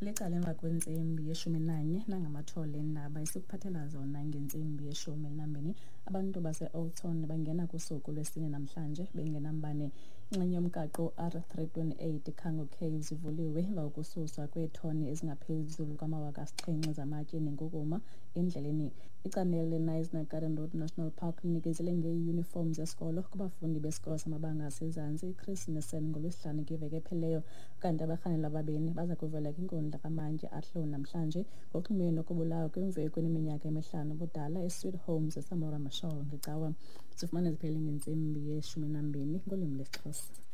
Lecala emva kwentsimbi ye-11 nangamathole endaba isikuphathela zona ngentsimbi ye-12. Abantu base-Oudtshoorn bangena kusuku lwesine namhlanje bengenambane. Inxenye yomgaqo R328 Cango Caves ivuliwe emva kokususwa kweetoni ezingaphezulu kwama-7,000 zamatye nenkukuma endleleni. Icandelo le-Knysna Garden Road National Park linikezele ngeeyunifomu zesikolo kubafundi besikolo samabanga asezantsi Chris Nissen ngolwesihlanu kwiveki ephelileyo, kanti abarhanelwa ababini baza kuvela kwinkundla kamantyi ahlolo namhlanje ngokuxhumene nokubulawa kwemveku eneminyaka emi-5 ubudala eSweet Homes eSamora Machel ngecawa. Sifumane ziphele ngentsimbi ye-12 ngolwimi lesiXhosa.